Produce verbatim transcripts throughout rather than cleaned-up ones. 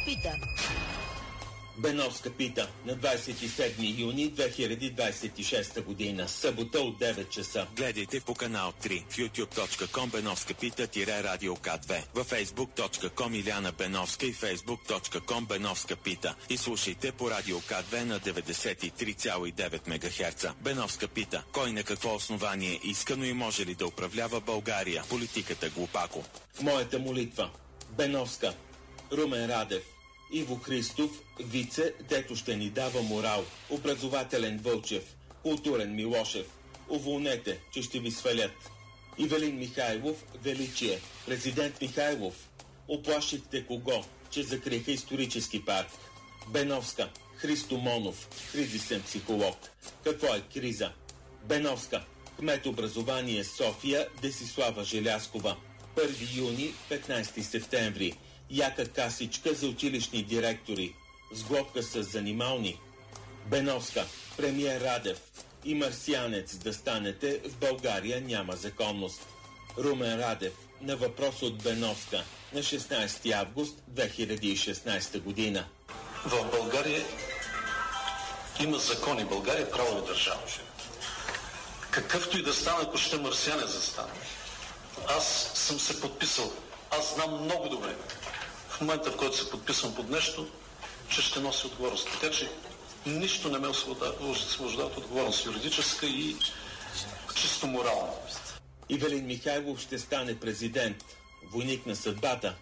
пита. Беновска пита на двадесет и седми юни две хиляди двадесет и шеста година, събота от девет часа. Гледайте по канал три в ютуб точка ком Беновска пита радио К две, във фейсбук точка ком Иляна Беновска и фейсбук точка ком Беновска пита и слушайте по радио К две на деветдесет и три цяло и девет мегахерца. Беновска пита: кой на какво основание иска, но и може ли да управлява България? Политиката глупако. В моята молитва Беновска, Румен Радев, Иво Христов, вице, дето ще ни дава морал, образователен Вълчев, културен Милошев. Уволнете, че ще ви свалят. Ивелин Михайлов, величие, президент Михайлов. Оплашихте кого, че закриха исторически парк? Беновска, Христо Монов, кризисен психолог. Какво е криза? Беновска, кмет образование София, Десислава Желяскова. първи юни, петнадесети септември. Яка касичка за училищни директори. Сглобка с занимални. Беновска, премиер Радев. И марсианец да станете, в България няма законност. Румен Радев на въпрос от Беновска на шестнадесети август две хиляди и шестнадесета година. В България има закони. България е правова държава. Какъвто и да стане, ако ще марсианец да стане. Аз съм се подписал. Аз знам много добре в момента, в който се подписвам под нещо, че ще носи отговорност. Така че нищо не ме освобождава от отговорност, юридическа и чисто морална. Ивелин Михайлов ще стане президент, войник на съдбата.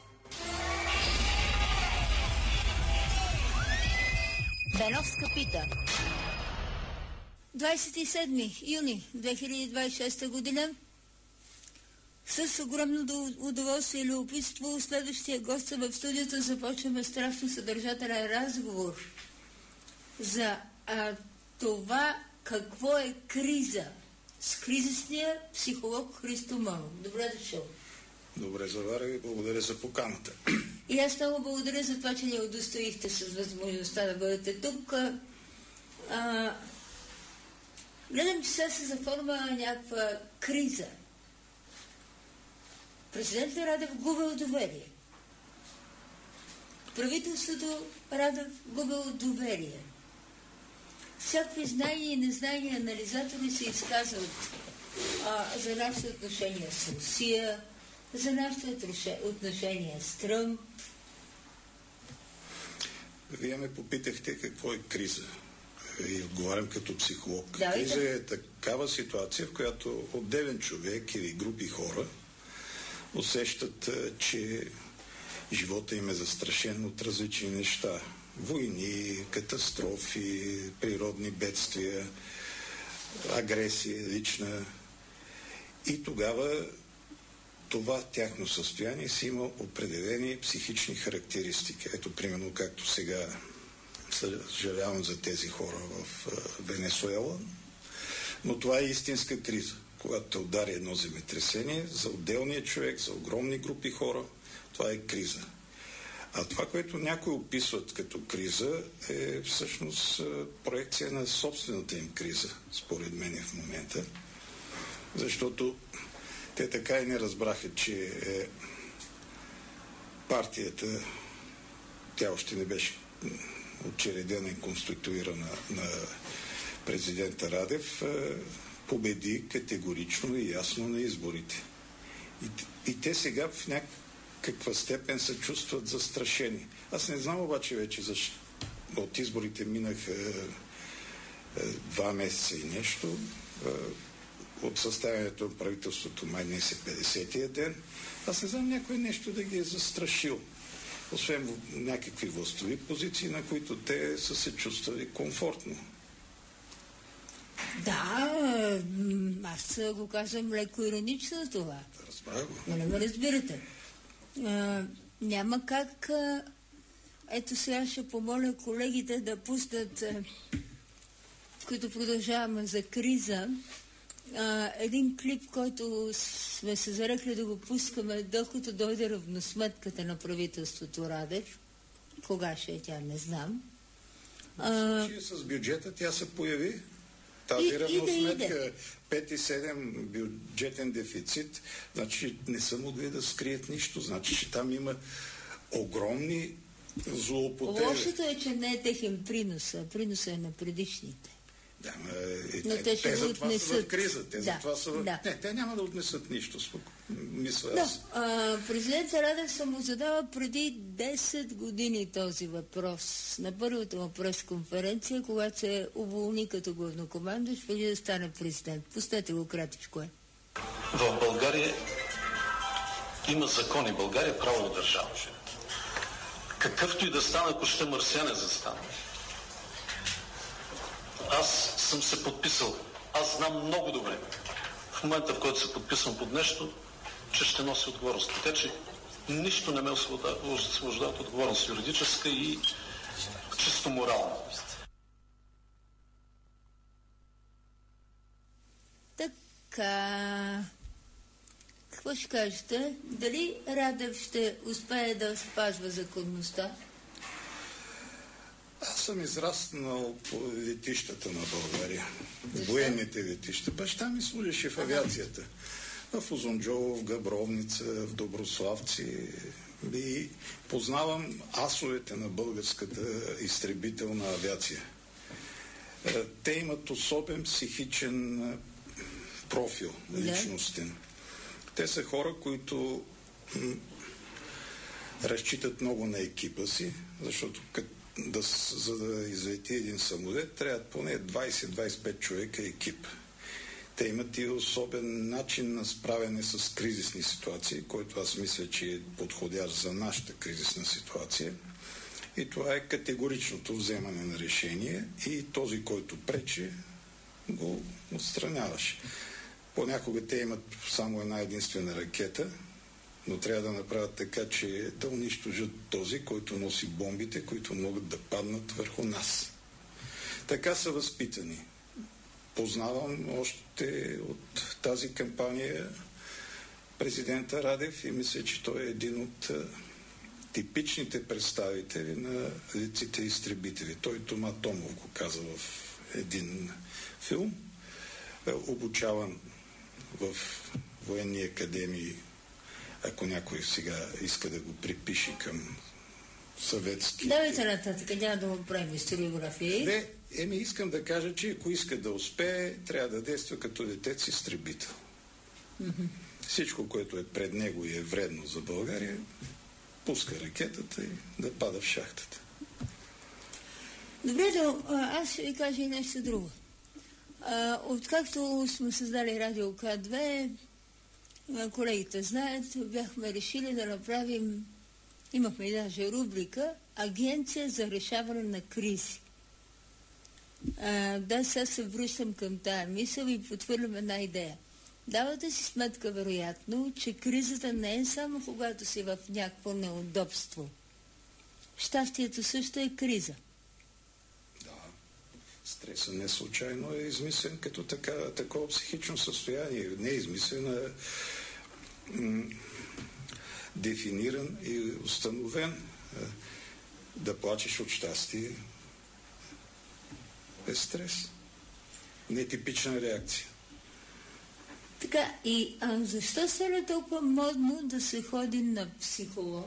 Беновска пита. двадесет и седми юни две хиляди двадесет и шеста година. С огромно удоволствие и любопитство следващия гост в студиото започваме страшно съдържателен разговор за а, това какво е криза с кризисния психолог Христо Монов. Добре дошъл. Добре заваря и благодаря за поканата. И аз много благодаря за това, че ни удостоихте с възможността да бъдете тук. А, гледам, че сега се заформа някаква криза. Президентът Радев губил доверие. Правителството Радев губил доверие. Всякакви знания и незнания анализатори се изказват а, за нашите отношения с Русия, за нашите отношения с Тръмп. Вие ме попитахте какво е криза. И отговарям като психолог. Да, криза да. е такава ситуация, в която отделен човек или групи хора усещат, че живота им е застрашен от различни неща. Войни, катастрофи, природни бедствия, агресия лична. И тогава това тяхно състояние си има определени психични характеристики. Ето, примерно, както сега съжалявам за тези хора в Венесуела, но това е истинска криза. Когато те удари едно земетресение, за отделния човек, за огромни групи хора, това е криза. А това, което някои описват като криза, е всъщност проекция на собствената им криза, според мен в момента. Защото те така и не разбраха, че е партията, тя още не беше учредена и конституирана на президента Радев, победи категорично и ясно на изборите. И, и те сега в някаква степен се чувстват застрашени. Аз не знам обаче вече защо. От изборите минах е, е, два месеца и нещо. Е, от съставянето на правителството май днес е петдесетия ден. Аз не знам някой нещо да ги е застрашил. Освен някакви властови позиции, на които те са се чувствали комфортно. Да, аз го казвам леко иронично това. Разбрах го. Но не ме разбирате. А, няма как... А, ето сега ще помоля колегите да пуснат, а, които продължаваме за криза, а, един клип, който сме се зарекли да го пускаме, докато дойде равносметката на правителството Радев. Кога ще е тя, не знам. А, с бюджета тя се появи. Тази равносметка пет и седем бюджетен дефицит, значи не са могли да скрият нищо. Значи, че там има огромни злоупотреби. Лошото е, че не е техен принос, а приноса е на предишните. Да, ма, е, но те, те ще те го затова отнесат. са в криза. Те, Да, затова са в... да. Не, те няма да отнесат нищо, споко... мисля Да, аз. а, президент Радев съм му задава преди десет години този въпрос. На първата му пресконференция, когато се уволни като главнокомандващ, преди да стане президент. Пустете го кратичко е. В България има закони. България е правова държава. Какъвто и да стане, ако ще марсиане застане. Аз съм се подписал. Аз знам много добре, в момента, в който се подписвам под нещо, че ще носи отговорност. Така че нищо не ме освобождава от отговорност юридическа и чисто морална. Така... Какво ще кажете? Дали Радев ще успее да спазва законността? Аз съм израснал по летищата на България. Военните летища. Баща ми служеше в авиацията. В Узунджово, в Габровница, в Доброславци. И познавам асовете на българската изтребителна авиация. Те имат особен психичен профил, личностен. Те са хора, които м- разчитат много на екипа си, защото като Да, за да излети един самолет, трябва поне двайсет до двайсет и пет човека екип. Те имат и особен начин на справяне с кризисни ситуации, който аз мисля, че е подходящ за нашата кризисна ситуация. И това е категоричното вземане на решение и този, който пречи, го отстраняваш. Понякога те имат само една единствена ракета, но трябва да направят така, че да унищожат този, който носи бомбите, които могат да паднат върху нас. Така са възпитани. Познавам още от тази кампания президента Радев и мисля, че той е един от типичните представители на летците изтребители. Той Тома Томов го каза в един филм, обучаван в военни академии, ако някой сега иска да го припише към съветски... Давайте нататък, няма да му правим историографии. Не, еми искам да кажа, че ако иска да успее, трябва да действа като летец изтребител. Mm-hmm. Всичко, което е пред него и е вредно за България, пуска ракетата и да пада в шахтата. Добре, да, аз ще ви кажа и нещо друго. А, откакто сме създали Радио К две, колегите знаят, бяхме решили да направим, имахме и даже рубрика, Агенция за решаване на кризи. А, да, сега се връщам към тая мисъл и потвърлям една идея. Давате си сметка, вероятно, че кризата не е само когато си в някакво неудобство. Щастието също е криза. Да. Стресът не случайно е измислен като така, такова психично състояние. Не е измислен, а м- дефиниран и установен. Да плачеш от щастие е стрес. Нетипична реакция. Така, и а, защо стане толкова модно да се ходи на психолог?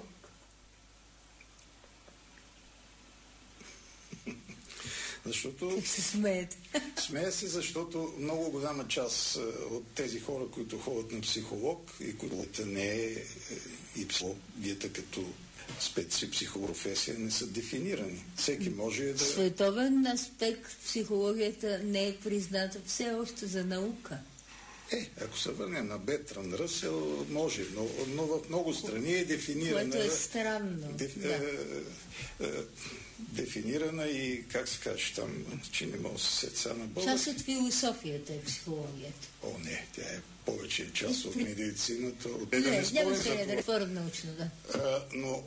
Защото... Как се смеете? Смея се, защото много голяма част от тези хора, които ходят на психолог и които не е и психологията като специ психопрофесия не са дефинирани. Всеки може да... Световен аспект психологията не е призната все още за наука. Е, ако се върнем на Бертранд Ръсел, може, но, но в много страни е дефинирана... Което е странно. Деф, да. е, е, дефинирана и, как се каже там, че не мога да се сетя на български. Част от философията е психологията. О, не, тя е повече част от медицината. От... Не, да не няма спорим се за да реформ научно, да. А, но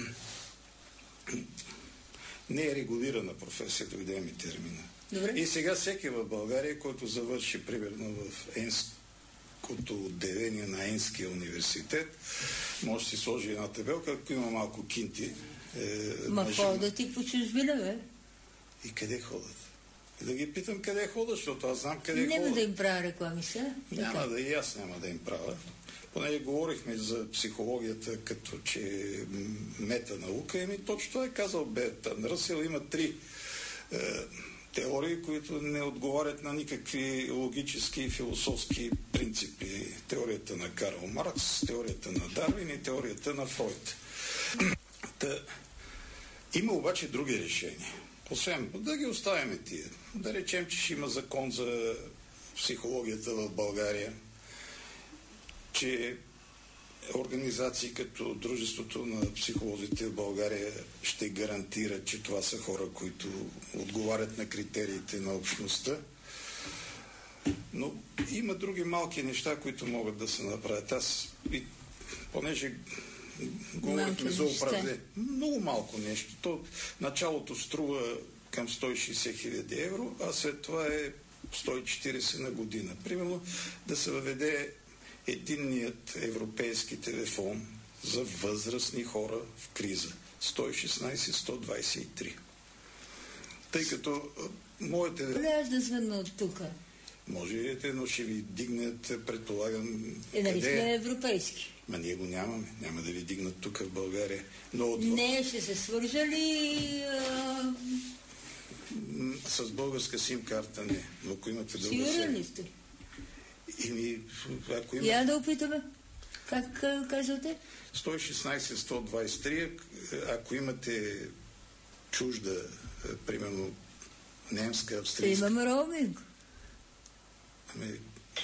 не е регулирана професия, дойде ми термина. Добре. И сега всеки в България, който завърши примерно в Енското отделение на Енския университет, може да си сложи една табелка, ако има малко кинти. Е, Ма мъжи... ходят и по чужбина, бе. И къде ходят? Да ги питам къде ходят, защото аз знам къде ходят. Няма да им правя реклами сега. Няма да и аз няма да им правя. Понеже говорихме за психологията като че метанаука, еми точно това е казал Бертранд Ръсел. Има три е, теории, които не отговарят на никакви логически и философски принципи. Теорията на Карл Маркс, теорията на Дарвин и теорията на Фройд. Та, има обаче други решения. Освен да ги оставяме тия. Да речем, че ще има закон за психологията в България, че организации като Дружеството на психолозите в България ще гарантират, че това са хора, които отговарят на критериите на общността. Но има други малки неща, които могат да се направят. Аз, и, понеже говорихме за управление, много малко нещо. То началото струва към сто и шейсет хиляди евро, а след това е сто и четирийсет на година. Примерно да се въведе единният европейски телефон за възрастни хора в криза. сто и шестнайсет сто двайсет и три. Тъй като моите... Влияш да звънна от тук. Може, но ще ви дигнат, предполагам... Е, нали сме европейски? Ма ние го нямаме. Няма да ви дигнат тук в България. Но от... Не, ще се свържа ли... А... С българска сим-карта не. Но ако имате друга... Сигурен ли сте? Ими, ако има... Я да опитаме. Как казвате? сто и шестнайсет сто двайсет и три, ако имате чужда, примерно немска, австрийска... Имаме роуминг. Ами...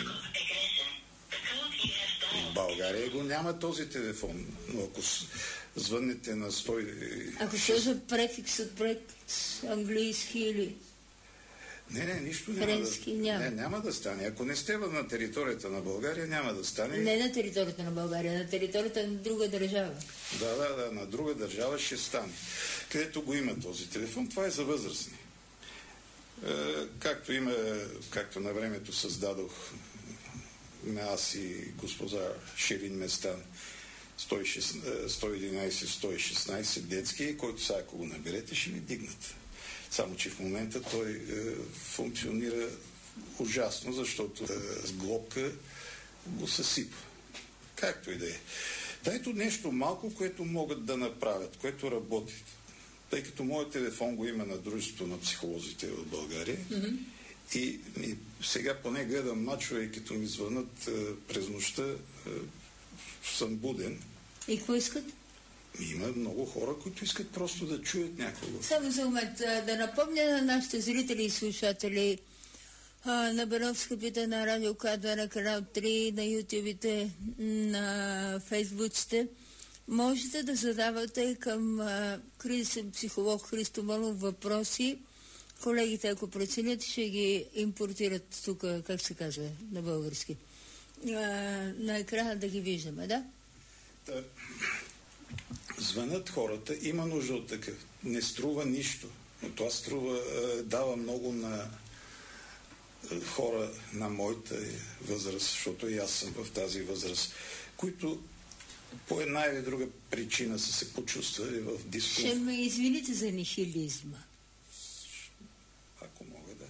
В България го няма този телефон, но ако звъннете на сто... Ако сложа префикс от проект английски или... Не, не, нищо няма Френски, да... няма. Не, няма да стане. Ако не сте на територията на България, няма да стане. Не на територията на България, на територията на друга държава. Да, да, да, на друга държава ще стане. Където го има този телефон, това е за възрастни. Е, както има, както на времето създадох аз и госпожа Ширин Местан сто и единайсет сто и шестнайсет детски, който сега ако го наберете, ще ви дигнат. Само, че в момента той е, функционира ужасно, защото е, с глобка го съсипва. Както и да е. Да, ето нещо малко, което могат да направят, което работи. Тъй като моят телефон го има на Дружеството на психолозите в България, mm-hmm. и, и сега поне гледам мачове и като ми звънат е, през нощта, е, съм буден. И какво искат? Има много хора, които искат просто да чуят някого. Само за момент да напомня на нашите зрители и слушатели а, на Беновска пита, на Радио К две, на канал три, на ютубите, на фейсбуците. Можете да задавате към а, кризисен психолог Христо Монов въпроси. Колегите, ако преценят, ще ги импортират тук, как се казва на български. А, на екрана да ги виждаме, да? Да. Звънят хората, има нужда от такъв. Не струва нищо, но това струва, дава много на хора на моята възраст, защото и аз съм в тази възраст, които по една или друга причина са се почувствали в дискомфорт. Ще ме извините за нихилизма. Ако мога, да.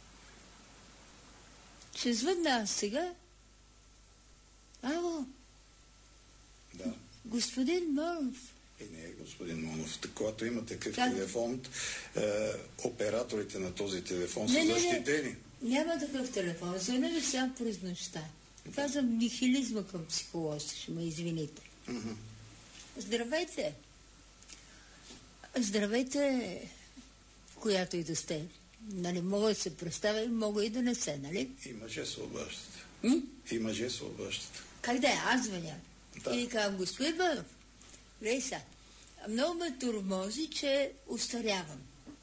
Ще звъдна аз сега. Ало. Да. Господин Монов. И не е господин Монов. Когато има такъв как? телефон, е, операторите на този телефон не, са не, защитени. Не, няма такъв телефон. Звъня ви сега през нощта. Казвам нихилизма към психолозите. Ще ме извините. Mm-hmm. Здравейте. Здравейте, в която и да сте. Нали, мога да се представя, мога и да не се, нали? И мъже се обаждат. М? И мъже се обаждат. Как да е? Аз звъня. Да. И казвам, господин Банов, гледай сега, много ме тормози, че устарявам.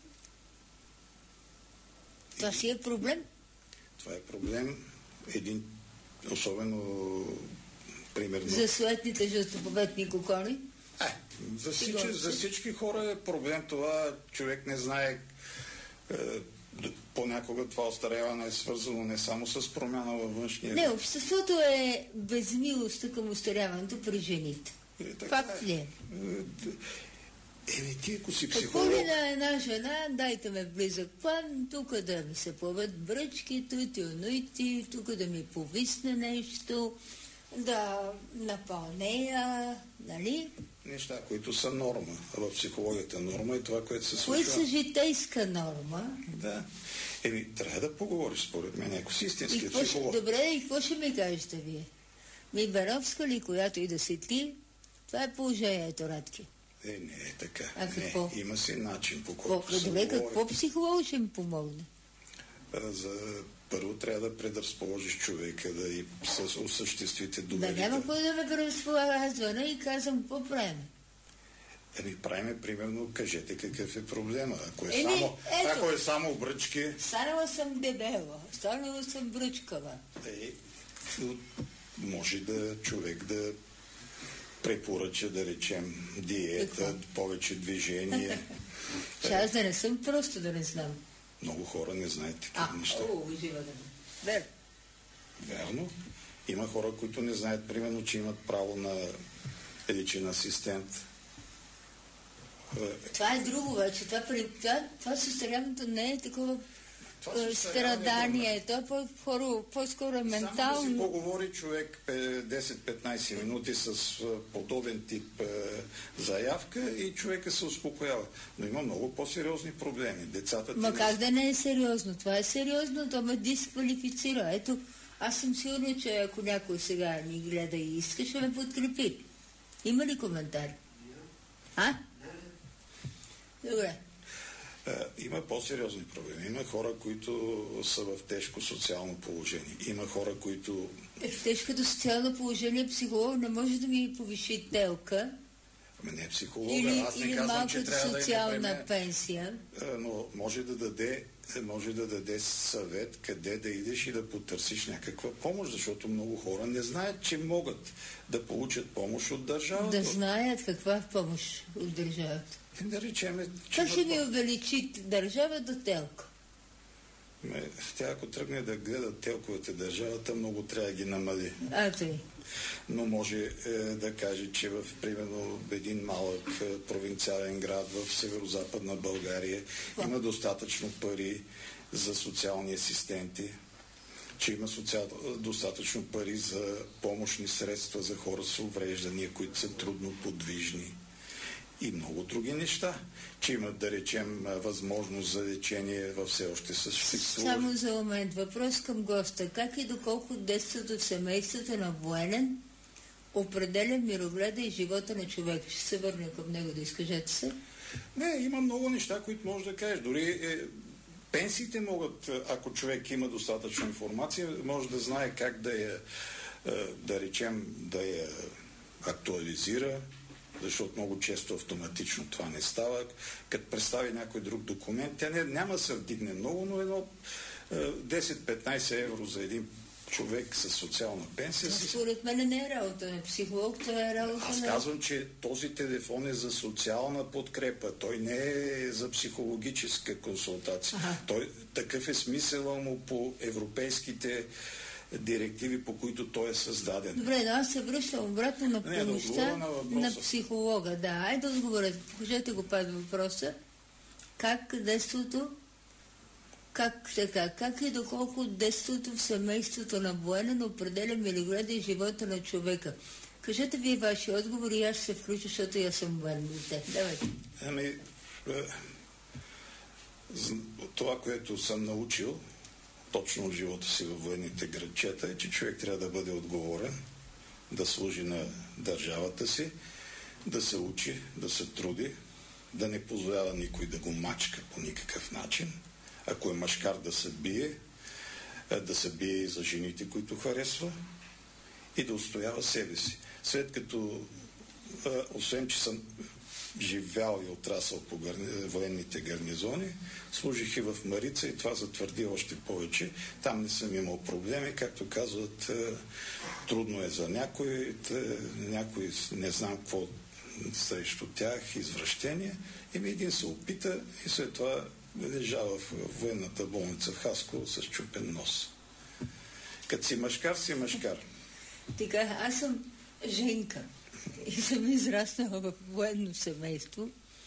Това и... си е проблем. Това е проблем. Един, особено, примерно... За суетните жълтоповетни кокони? Е, за, всички, за всички хора е проблем това. Човек не знае... Е, понякога това остаряване е свързано не само с промяна във външния... Не, обществото е безмилостта към остаряването при жените. Факт ли е? Еми, ти ако си Какво психолог... ли на една жена, дайте ме близък план, тук да ми се плават бръчки, тути, онуити, тук да ми повисне нещо, да напълнея, нали? Неща, които са норма. А в психологията норма е това, което се случва. Кои са житейска норма? Да. Еми, трябва да поговориш, според мен, ако си истински психолог. Добре, и какво ще ми кажете вие? Ми Беновска ли, която и да си ти, това е положението, Радки. Е, не е така. А какво? Не, има си начин, по който се добре, говори. какво психолог ще ми помогне? За първо трябва да предразположиш човека, да и осъществите доверите. Да, няма какво да ме предразполага, аз звъна и казвам, какво правим? Еми, правиме, примерно, кажете какъв е проблема. Ако е, Еми, само, ето. ако е само бръчки... Станала съм дебела, станала съм бръчкава. Е, може да човек да препоръча, да речем, диета, Какво? повече движение. Че аз да не съм, просто да не знам. Много хора не знаят такива А, неща. о, жива да ме. Вер. Верно. Има хора, които не знаят, примерно, че имат право на личен асистент. Това е друго вече. Това, това, това състоянието не е такова Това страдание. Това е по-скоро, по-скоро е ментално. Само да си поговори човек десет-петнайсет минути с подобен тип е, заявка и човека се успокоява. Но има много по-сериозни проблеми. Децата... Ма как да не е сериозно? Това е сериозно, то ме дисквалифицира. Ето, аз съм сигурна, че ако някой сега ни гледа и иска, ще ме подкрепи. Има ли коментари? А? Добре. Има по-сериозни проблеми. Има хора, които са в тежко социално положение. Има хора, които... Е, в тежкото социално положение психолог не може да ми повиши телка. Ами не психолога. Или, Аз не или казвам, че трябва да социална има пенсия. Но може да даде може да даде съвет къде да идеш и да потърсиш някаква помощ, защото много хора не знаят, че могат да получат помощ от държавата. Да знаят каква помощ от държавата. Да речеме, че... Как ще ми увеличи държавата телка? Тя ако тръгне да гледа телковете държавата, много трябва да ги намали. А, тъй. Но може е, да каже, че в, примерно, един малък е, провинциален град в северо-западна България О. има достатъчно пари за социални асистенти, че има социал... достатъчно пари за помощни средства за хора с увреждания, които са трудно подвижни. И много други неща, че имат, да речем, възможност за лечение във все още съществува. Само за момент. Въпрос към госта. Как и доколко детството в семейството на военен определя мирогледа и живота на човек? Ще се върне към него да изкажете се. Не, има много неща, които можеш да кажеш. Дори е, пенсиите могат, ако човек има достатъчно информация, може да знае как да я, да речем, да я актуализира, защото много често автоматично това не става. Като представи някой друг документ, тя не, няма да се вдигне много, но едно десет-петнайсет евро за един човек с социална пенсия. Си... Според мен не е работа на психолог, това е работа Аз на... казвам, че този телефон е за социална подкрепа. Той не е за психологическа консултация. Ага. Той, такъв е смисъла му по европейските директиви, по които той е създаден. Добре, да, аз се връщам обратно на не, помощта да на, на психолога. Да, айде да отговорете. Покажете го пак въпроса. Как детството, как така, как и доколко детството в семейството на военен определя мирогледа и живота на човека? Кажете вие ваши отговори и аз ще се включа, защото аз съм военно дете. Давайте. Ами, това, което съм научил точно от живота си във военните градчета е, че човек трябва да бъде отговорен, да служи на държавата си, да се учи, да се труди, да не позволява никой да го мачка по никакъв начин. Ако е мъжкар, да се бие, да се бие и за жените, които харесва, и да устоява себе си. След като, освен че съм живял и отрасъл по гарни... военните гарнизони, служих и в Марица и това затвърди още повече. Там не съм имал проблеми, както казват, трудно е за някой, някой не знам какво срещу тях, извращения. И един се опита и след това лежа в военната болница в Хасково с чупен нос. Като си мъжкар, си мъжкар. Така, аз съм женка и съм израснала в военно семейство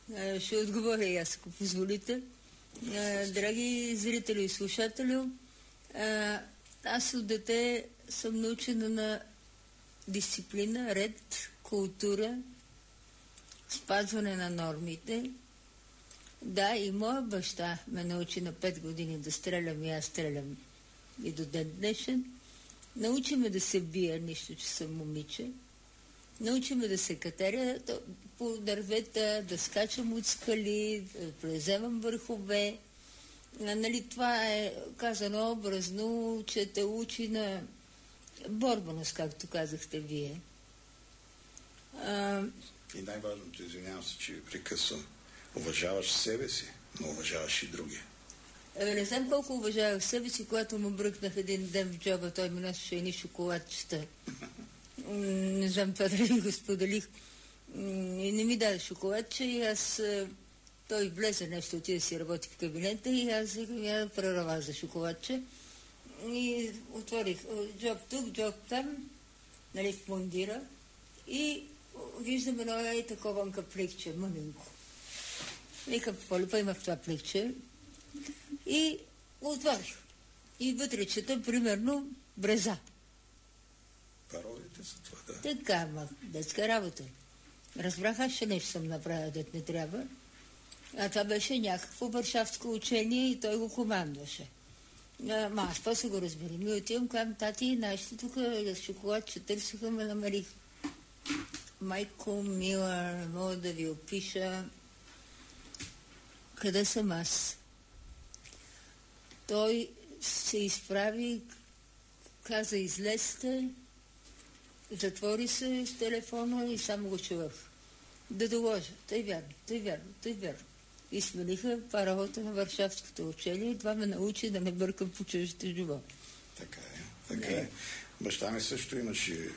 Ще отговоря и аз, ако позволите. Драги зрители и слушатели, аз от дете съм научена на дисциплина, ред, култура, спазване на нормите. Да, и моя баща ме научи на пет години да стрелям и аз стрелям и до ден днешен. Научи ме да се бия, нищо, че съм момиче. Научи ме да се катеря по дървета, да скачам от скали, да преземам върхове. Нали, това е казано образно, че те учи на борбеност, както казахте вие. А... И най-важното, извинявам се, че ви прекъсвам, уважаваш себе си, но уважаваш и другия. Не знам колко уважавах себе си, когато му бръкнах един ден в джоба, той ми носеше едни шоколадчета. Не знам това дали го споделих. И не ми даде шоколадче и аз... Той влезе нещо, отида си работи в кабинета и аз я прерава за шоколадче. И отворих джоб тук, джоб там, нали, в мундира. И виждам едно и такова пликче, мъненко. Викам, какво ли па има в това пликче? И отворих. И вътре чета, примерно, бреза. Паролите са това, да. Така, ма, детска работа. Разбрах, аз ще нещо съм направила, дет не трябва. А това беше някакво варшавско учение и той го командваше. Ма аз после го разберем. И отивам към тати и нашите тук шоколадче търсиха, ме намерих. Майко мила, не мога да ви опиша. Къде съм аз? Той се изправи, каза излезте, затвори се с телефона и само го чувах. Да доложа. Тъй вярно, тъй вярно, тъй вярно. И смениха паролата на Варшавското учение и това ме научи да не бъркам по чуждите животи. Така е, така е. Баща ми също имаше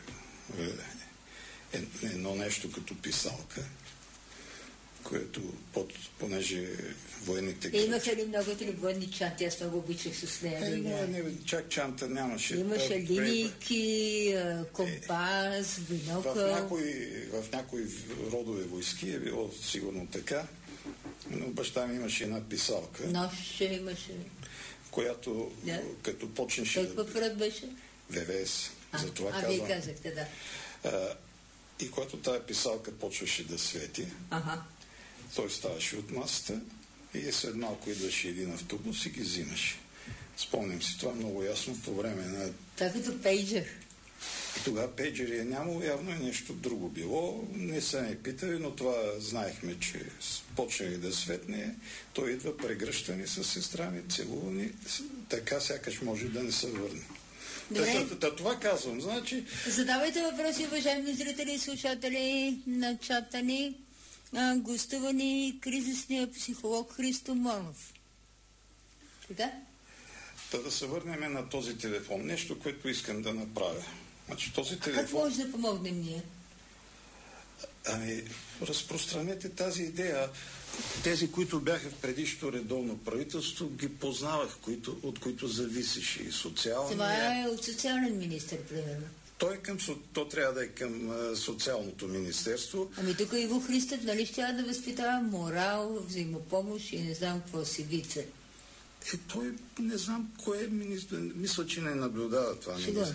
едно нещо като писалка, което, под, понеже военните... Е, имаха ли много ли военни чанти? Аз много обичах с нея. Е, не, не, чак чанта нямаше. Имаше линейки, компас, бинокъл. В някои, в някои родове войски е било сигурно така, но баща ми имаше една писалка. Нощче имаше. Която, да? Като почнеше... Какъв род беше? ВВС. А, Затова а казвам, вие казахте, да. А, и когато тая писалка почваше да свети, ага. Той ставаше от масата и след малко идваше един автобус и ги взимаше. Спомням си това много ясно по време на... Това като пейджер. Тогава пейджери е нямало, явно е нещо друго било. Не са не питали, но това знаехме, че почнали да светне. Той идва прегръщани с сестра ми, целувани, така сякаш може да не се върне. Та, та, това казвам, значи... Задавайте въпроси, уважаеми зрители и слушатели на чата ни. Гостува ни кризисният психолог Христо Монов. Така? Та да се върнем на този телефон. Нещо, което искам да направя. Значи, този телефон... А как може да помогнем ние? Ами, разпространете тази идея. Тези, които бяха в предишното редовно правителство, ги познавах, които, от които зависеше и социалния... Това е от социален министър, примерно. Той, към, то трябва да е към а, социалното министерство. Ами тук Иво Христов, нали ще да възпитава морал, взаимопомощ и не знам какво си вице. Е, той не знам кое министър... Мисля, че не наблюдава това министър.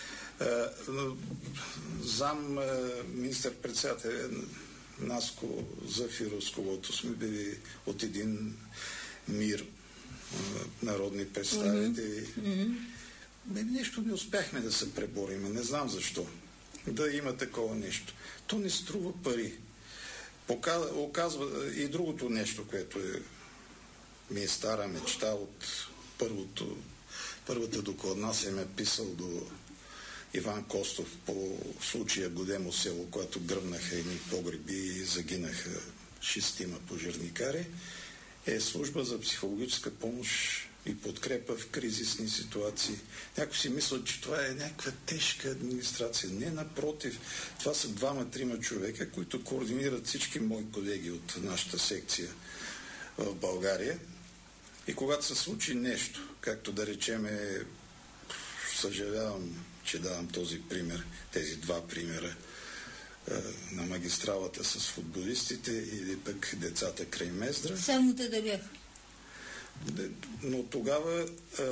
Зам министър-председател Наско Зафиров, с когото сме били от един мир народни представители. Mm-hmm. Нещо не успяхме да се преборим. Не знам защо. Да има такова нещо. То не струва пари. Показва, оказва и другото нещо, което е, ми е стара мечта от първото, първата докладна се ме писал до Иван Костов по случая Годемо село, когато гръмнаха едни погреби и загинаха шестима пожарникари, е служба за психологическа помощ и подкрепа в кризисни ситуации. Някой си мисля, че това е някаква тежка администрация. Не, напротив. Това са двама-трима човека, които координират всички мои колеги от нашата секция в България. И когато се случи нещо, както да речеме, съжалявам, че давам този пример, тези два примера, на магистралата с футболистите или пък децата край Мездра. Само те да бяха. Но тогава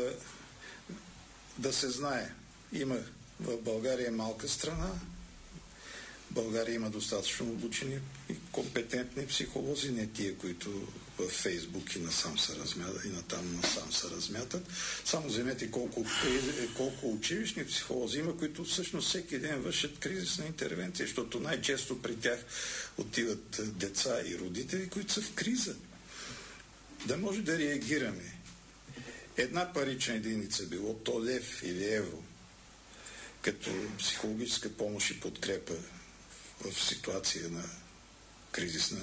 да се знае, има в България малка страна, България има достатъчно обучени и компетентни психолози, не тия, които в Фейсбук и насам се размятат, и натам насам се размятат. Само вземете колко, колко училищни психолози има, които всъщност всеки ден вършат кризисна интервенция, защото най-често при тях отиват деца и родители, които са в криза. Да може да реагираме. Една парична единица, било то лев или евро, като психологическа помощ и подкрепа в ситуация на кризисна,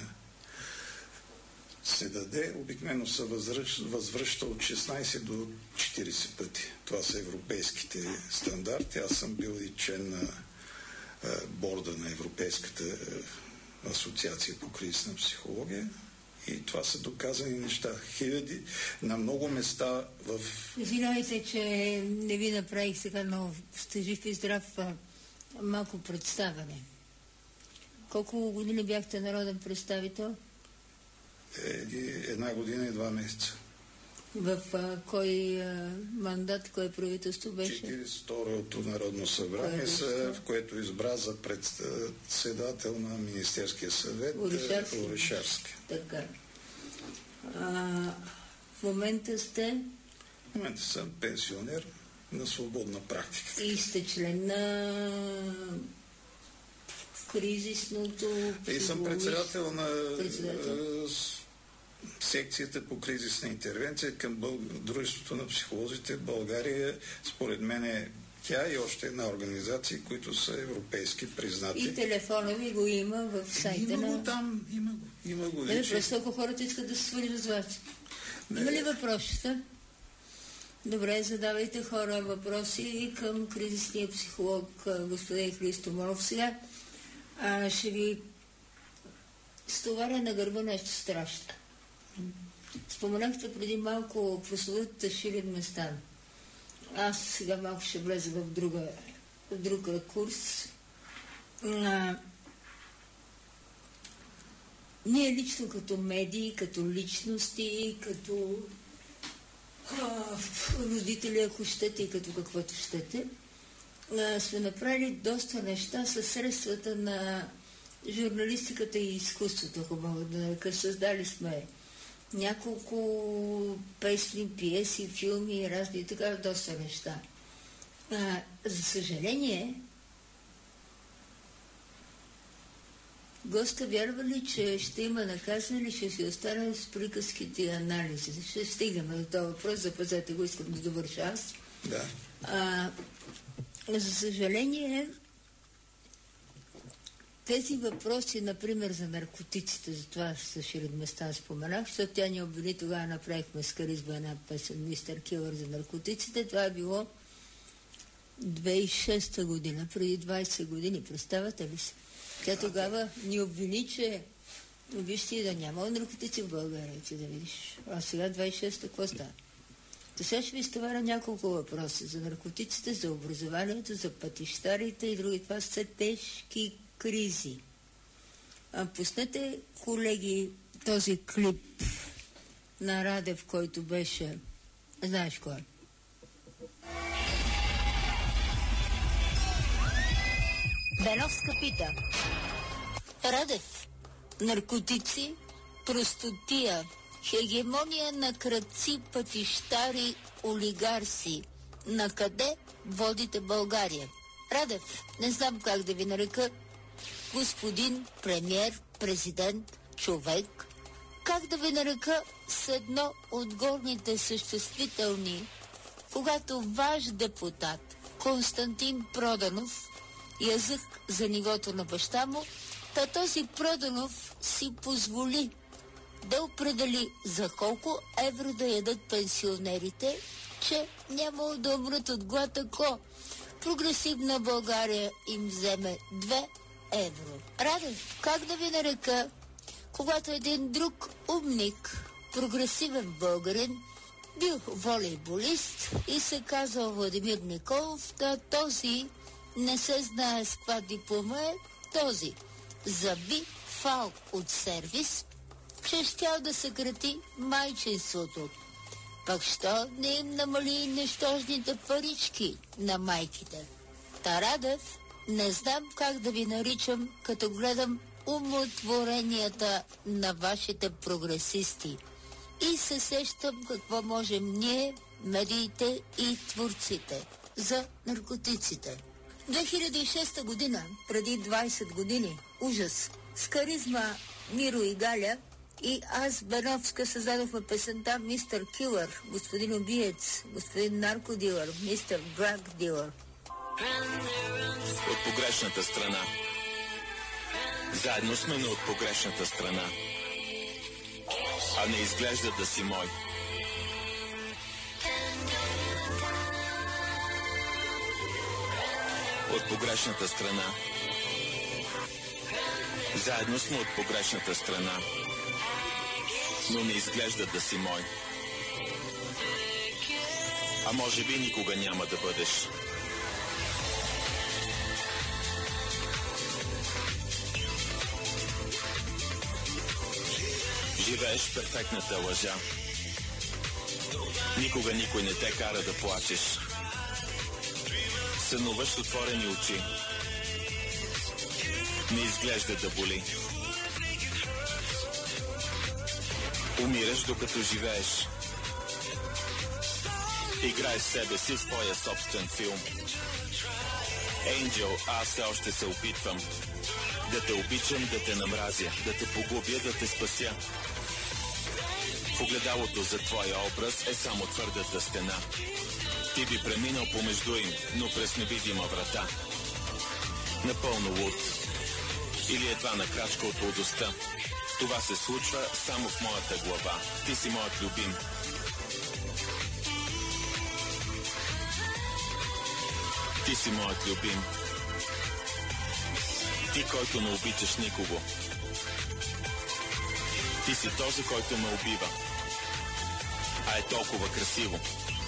се даде, обикновено се възвръща от шестнайсет до четирийсет пъти. Това са европейските стандарти. Аз съм бил и член на а, борда на Европейската а, асоциация по кризисна психология. И това са доказани неща. Хиляди на много места в... Извинявайте, че не ви направих сега, но сте жив и здрав, малко представяне. Колко години бяхте народен представител? Една година и два месеца. В а, кой а, мандат, кое правителство беше? четирийсет и второто Народно събрание, са, в което избра за председател на Министерския съвет Орешарски. Орешарски. Така. А, в момента сте? В момента съм пенсионер на свободна практика. И сте член на кризисното... И съм председател на председател. секцията по кризисна интервенция към Бъл... Дружеството на психолозите в България. Според мен е тя и още една организация, които са европейски признати. И телефона ви го има в сайта има на... го там, има го. Има го Не, просто ако хората искат да се свържат с вас. Има ли въпросите? Добре, задавайте хора въпроси към кризисния психолог господин Христо Моров. Сега а, ще ви стоваря на гърба нещо страшно. Споменахте преди малко прословутата Ширин Местан. Аз сега малко ще влеза в, друга, в друг ракурс. А, ние лично като медии, като личности, като а, родители, ако щете и като каквото щете, а, сме направили доста неща със средствата на журналистиката и изкуството, ако мога да нарека. Създали сме няколко песни, пиеси, филми и разни и така, доста неща. А, за съжаление, госта вярва ли, че ще има наказване или ще си остане с приказките и анализи? Ще стигаме до този въпрос, запазете го, искам да довърша аз. Да. А, за съжаление, тези въпроси, например, за наркотиците, за това с Ширин Местан споменах, защото тя ни обвини, тогава направихме с Каризма една песен Мистер Килър за наркотиците. Това е било две хиляди и шеста година, преди двайсет години. Представате ли се? Тя тогава ни обвини, че вижте да няма наркотици в България, че да видиш. А сега две хиляди и шеста какво става? Та сега ще ви стоваря няколко въпроса за наркотиците, за образованието, за пътищарите и други. Това са тежки кризи. А, пуснете, колеги, този клип на Радев, който беше... Знаеш кой? Беновска пита. Радев. Наркотици, простотия, хегемония на крадци, пътищари, олигарси. Накъде водите България? Радев, не знам как да ви нарека, господин премиер, президент, човек, как да ви нарека с едно от горните съществителни, когато ваш депутат Константин Проданов язък за нивото на баща му, та този Проданов си позволи да определи за колко евро да ядат пенсионерите, че няма да умрат от глад, ако прогресивна България им вземе две евро. Радев, как да ви нарека, когато един друг умник, прогресивен българин, бил волейболист и се казал Владимир Николов, да този не се знае с каква диплома е, този заби фал от сервис, че щял да съкрати майчинството. Пък що не им намали нещожните парички на майките? Тарадев, не знам как да ви наричам, като гледам умотворенията на вашите прогресисти. И се сещам какво можем ние, медиите и творците, за наркотиците. две хиляди и шеста година, преди двайсет години, ужас, с каризма Миро и Галя и аз, Беновска, създадохме песента Мистер Килър, господин убиец, господин наркодилър, мистер драг дилър. От погрешната страна. Заедно сме, но от погрешната страна. А не изглежда да си мой. От погрешната страна. Заедно сме от погрешната страна. Но не изглежда да си мой. А може би никога няма да бъдеш. Живееш перфектната лъжа. Никога никой не те кара да плачеш. Сънуваш с отворени очи. Не изглежда да боли. Умираш докато живееш. Играй с себе си в твоя собствен филм. Енджел, аз все още се опитвам да те обичам, да те намразя, да те погубя, да те спася. В огледалото за твоя образ е само твърдата стена. Ти би преминал помежду им, но през невидима врата. Напълно луд. Или едва на крачка от лудостта. Това се случва само в моята глава. Ти си моят любим. Ти си моят любим. Ти, който не обичаш никого. Ти си този, който ме убива. А е толкова красиво.